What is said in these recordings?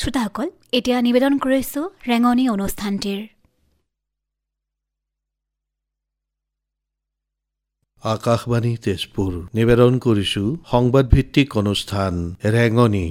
শ্ৰোতাসকল, এতিয়া নিবেদন কৰিছোঁ ৰেঙনি অনুষ্ঠানটিৰ। আকাশবাণী তেজপুৰ নিবেদন কৰিছোঁ সংবাদভিত্তিক অনুষ্ঠান ৰেঙনি।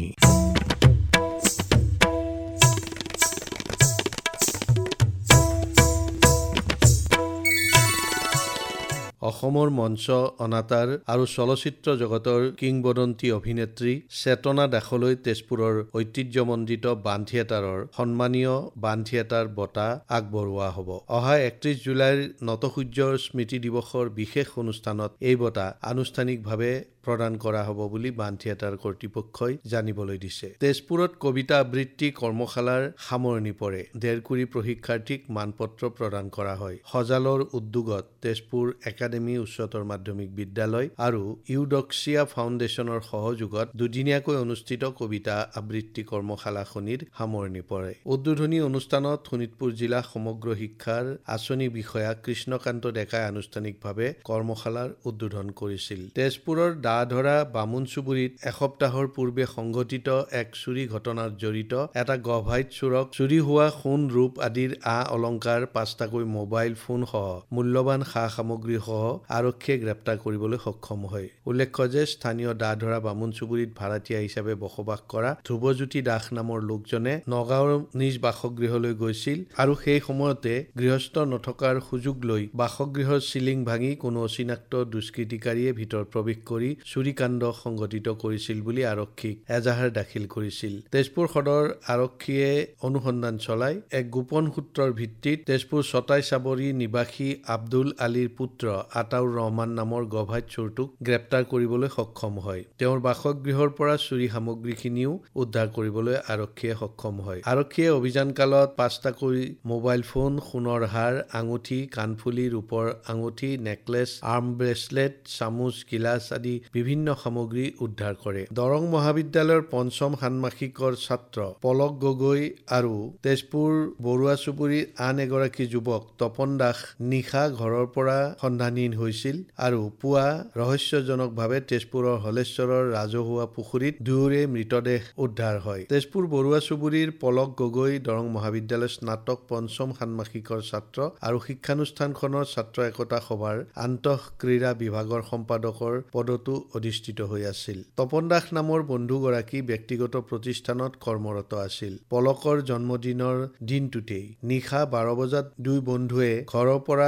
অসমৰ মঞ্চ অনাতাঁৰ আৰু চলচ্চিত্ৰ জগতৰ কিংবদন্তী অভিনেত্ৰী চেতনা দাসলৈ তেজপুৰৰ ঐতিহ্যমণ্ডিত বাণ থিয়েটাৰৰ সন্মানীয় বাণ থিয়েটাৰ বঁটা আগবঢ়োৱা হ'ব। অহা 31 জুলাইৰ নটসূৰ্যৰ স্মৃতি দিৱসৰ বিশেষ অনুষ্ঠানত এই বঁটা আনুষ্ঠানিকভাৱে প্ৰদান কৰা হ'ব বুলি বাণ থিয়েটাৰ কৰ্তৃপক্ষই জানিবলৈ দিছে। তেজপুৰত কবিতা আবৃত্তি কৰ্মশালাৰ সামৰণি পৰে। 1.5 কোটি প্ৰশিক্ষাৰ্থীক মানপত্ৰ প্ৰদান কৰা হয়। সজালৰ উদ্যোগত তেজপুৰ একাডেমী উচ্চতৰ মাধ্যমিক বিদ্যালয় আৰু ইউডক্সিয়া ফাউণ্ডেশ্যনৰ সহযোগত দুদিনীয়াকৈ অনুষ্ঠিত কবিতা আবৃত্তি কৰ্মশালাখনিৰ সামৰণি পৰে। উদ্বোধনী অনুষ্ঠানত শোণিতপুৰ জিলা সমগ্ৰ শিক্ষাৰ আঁচনি বিষয়া কৃষ্ণকান্ত ডেকাই আনুষ্ঠানিকভাৱে কৰ্মশালাৰ উদ্বোধন কৰিছিল। তেজপুৰৰ দাধৰা বামুণ চুবুৰীত এসপ্তাহৰ পূৰ্বে সংঘটিত এক চুৰি ঘটনাত জড়িত এটা গভাইত চোৰক চুৰি হোৱা সোণ ৰূপ আদিৰ অলংকাৰ 5টাকৈ মোবাইল ফোন সহ মূল্যৱান সা সামগ্ৰী সহ আৰক্ষীয়ে গ্ৰেপ্তাৰ কৰিবলৈ সক্ষম হয়। উল্লেখ্য যে স্থানীয় দাধৰা বামুণ চুবুৰীত ভাড়াতীয়া হিচাপে বসবাস কৰা ধ্ৰুৱজ্যোতি দাস নামৰ লোকজনে নগাঁৱৰ নিজ বাসগৃহলৈ গৈছিল আৰু সেই সময়তে গৃহস্থ নথকাৰ সুযোগ লৈ বাসগৃহৰ চিলিং ভাঙি কোনো অচিনাক্ত দুষ্কৃতিকাৰীয়ে ভিতৰত প্ৰৱেশ কৰি চুৰিকাণ্ড সংঘটিত কৰিছিল বুলি আৰক্ষীক এজাহাৰ দাখিল কৰিছিল। তেজপুৰ সদৰ আৰক্ষীয়ে অনুসন্ধান চলাই এক গোপন সূত্ৰৰ ভিত্তিত তেজপুৰ ছটাই চাবৰী নিবাসী আব্দুল আলীৰ পুত্ৰ আতাউৰ ৰহমান নামৰ গভাইত চোৰটোক গ্ৰেপ্তাৰ কৰিবলৈ সক্ষম হয়। তেওঁৰ বাসগৃহৰ পৰা চুৰি সামগ্ৰীখিনিও উদ্ধাৰ কৰিবলৈ আৰক্ষীয়ে সক্ষম হয়। আৰক্ষীয়ে অভিযান কালত 5টাকৈ মোবাইল ফোন, সোণৰ হাৰ, আঙুঠি, কাণফুলি, ৰূপৰ আঙুঠি, নেকলেছ, আৰ্ম ব্ৰেচলেট, চামুচ, গিলাচ আদি বিভিন্ন সামগ্ৰী উদ্ধাৰ কৰে। দৰং মহাবিদ্যালয়ৰ 5ম ষান্মাসিকৰ ছাত্ৰ পলক গগৈ আৰু তেজপুৰ বৰুৱা চুবুৰীৰ আন এগৰাকী যুৱক তপন দাস নিশা ঘৰৰ পৰা সন্ধানহীন হৈছিল আৰু পুৱা ৰহস্যজনকভাৱে তেজপুৰৰ হলেশ্বৰৰ ৰাজহুৱা পুখুৰীত দুয়োৰে মৃতদেহ উদ্ধাৰ হয়। তেজপুৰ বৰুৱা চুবুৰীৰ পলক গগৈ দৰং মহাবিদ্যালয়ৰ স্নাতক 5ম ষান্মাসিকৰ ছাত্ৰ আৰু শিক্ষানুষ্ঠানখনৰ ছাত্ৰ একতা সভাৰ আন্তঃক্ৰীড়া বিভাগৰ সম্পাদকৰ পদতো অধিষ্ঠিত হৈ আছিল। তপন দাস নামৰ বন্ধুগৰাকী ব্যক্তিগত প্ৰতিষ্ঠানত কৰ্মৰত আছিল। পলকৰ জন্মদিনৰ দিনটোতেই নিশা 12 বজাত দুই বন্ধুৱে ঘৰৰ পৰা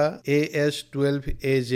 AS12AJ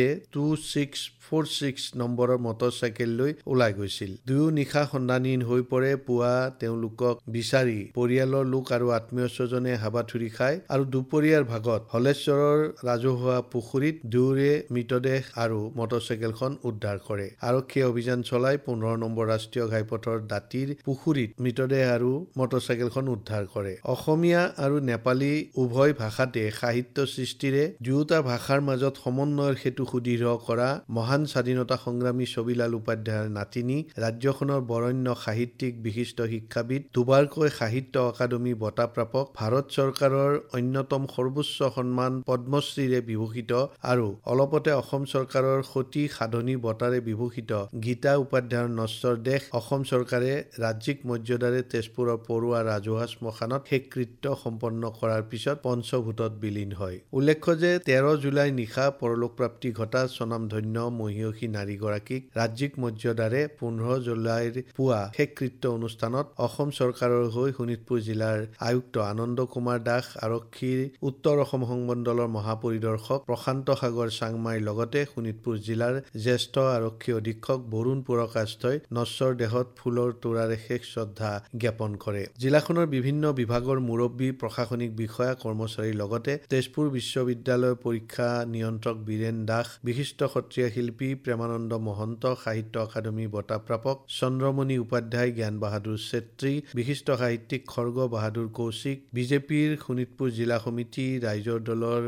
2646 নম্বৰৰ মটৰচাইকেল লৈ ওলাই গৈছিল। দুয়ো নিশা সন্ধানহীন হৈ পৰে। পুৱা তেওঁলোকক বিচাৰি পৰিয়ালৰ লোক আৰু আত্মীয় স্বজনে হাবাথুৰি খায় আৰু দুপৰীয়াৰ ভাগত হলেশ্বৰৰ ৰাজহুৱা পুখুৰীত দুয়োৰে মৃতদেহ আৰু মটৰচাইকেলখন উদ্ধাৰ কৰে। আৰক্ষীয়ে অভিযান চলাই 15 নম্বৰ ৰাষ্ট্ৰীয় ঘাইপথৰ দাঁতিৰ পুখুৰীত মৃতদেহ আৰু মটৰচাইকেলখন উদ্ধাৰ কৰে। অসমীয়া আৰু নেপালী উভয় ভাষাতে সাহিত্য সৃষ্টিৰে দুয়োটা ভাষাৰ মাজত সমন্বয়ৰ সেতু সুদৃঢ় কৰা মহান স্বাধীনতা সংগ্ৰামী ছবিলাল উপাধ্যায়ৰ নাতিনী, ৰাজ্যখনৰ বৰেণ্য সাহিত্যিক, বিশিষ্ট শিক্ষাবিদ, দুবাৰকৈ সাহিত্য অকাডেমী বঁটা প্ৰাপক, ভাৰত চৰকাৰৰ অন্যতম সৰ্বোচ্চ সন্মান পদ্মশ্ৰীৰে বিভূষিত আৰু অলপতে অসম চৰকাৰৰ সতী সাধনী বঁটাৰে বিভূষিত গীতা উপাধ্যায়ৰ নশ্বৰ দেশ অসম চৰকাৰে ৰাজ্যিক মৰ্যাদাৰে তেজপুৰৰ পৰুৱা ৰাজহুৱা শ্মশানত শেষকৃত্য সম্পন্ন কৰাৰ পিছত পঞ্চভূতত বিলীন হয়। উল্লেখ্য যে 13 জুলাই নিশা পৰলোকপ্ৰাপ্তি ঘটা স্বনামধন্য মহিয়সী নাৰীগৰাকীক ৰাজ্যিক মৰ্যাদাৰে 15 জুলাইৰ পুৱা শেষকৃত্য অনুষ্ঠানত অসম চৰকাৰৰ হৈ শোণিতপুৰ জিলাৰ আয়ুক্ত আনন্দ কুমাৰ দাস, আৰক্ষীৰ উত্তৰ অসম সংমণ্ডলৰ মহাপৰিদৰ্শক প্ৰশান্ত সাগৰ চাংমাইৰ লগতে শোণিতপুৰ জিলাৰ জ্যেষ্ঠ আৰক্ষী অধীক্ষক বৰুণ পুৰকাষ্টই নশ্বৰ দেহত ফুলৰ তোৰাৰে শেষ শ্ৰদ্ধা জ্ঞাপন কৰে। জিলাখনৰ বিভিন্ন বিভাগৰ মুৰব্বী, প্ৰশাসনিক বিষয়া, কৰ্মচাৰীৰ লগতে তেজপুৰ বিশ্ববিদ্যালয়ৰ পৰীক্ষা নিয়ন্ত্ৰক বীৰেন দাস, বিশিষ্ট সত্ৰীয়া শিল্পী প্ৰেমানন্দ মহন্ত, সাহিত্য অকাডেমী বঁটা প্ৰাপক চন্দ্ৰমণি উপাধ্যায়, জ্ঞান বাহাদুৰ চেত্ৰী, বিশিষ্ট সাহিত্যিক খৰ্গ বাহাদুৰ কৌশিক, বিজেপিৰ শোণিতপুৰ জিলা সমিতি, ৰাইজৰ দলৰ